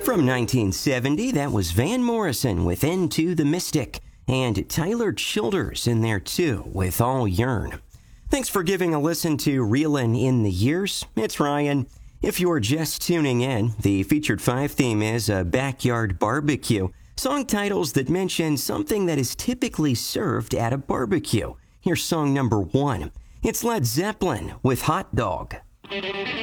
From 1970, that was Van Morrison with Into the Mystic, and Tyler Childers in there too with All Yearn. Thanks for giving a listen to Reelin' in the Years. It's Ryan. If you're just tuning in, the Featured 5 theme is a backyard barbecue. Song titles that mention something that is typically served at a barbecue. Here's song number 1. It's Led Zeppelin with Hot Dog.